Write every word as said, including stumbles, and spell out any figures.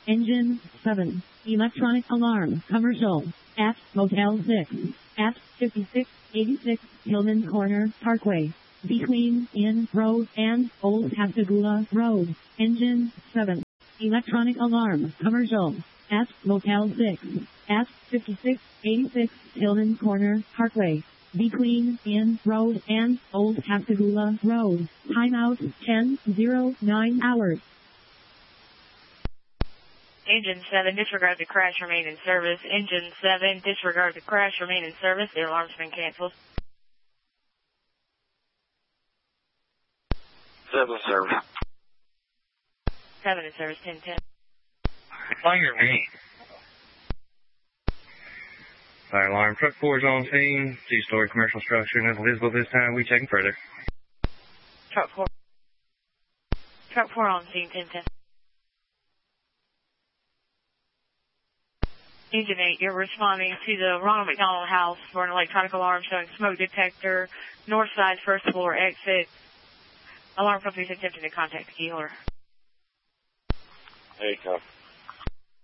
Engine seven. Electronic alarm. Commercial. At Motel six. At fifty-six eighty-six Hillman Corner Parkway. Between Inn Road and Old Pascagoula Road. Engine seven. Electronic alarm. Commercial. At Motel six. At fifty-six eighty-six Hillman Corner Parkway. Between Inn Road and Old Pascagoula Road. Timeout ten oh nine hours. Engine seven, disregard the crash, remain in service. Engine seven, disregard the crash, remain in service. The alarm's been canceled. seven service. seven in service, ten ten. Fire me. Fire alarm. Truck four is on scene. Two-story commercial structure. Nothing visible this time. We checking further. Truck four. Truck four on scene, ten ten. Engine eight, you're responding to the Ronald McDonald House for an electronic alarm showing smoke detector, north side, first floor, exit. Alarm company is attempting to contact the key holder. There you go.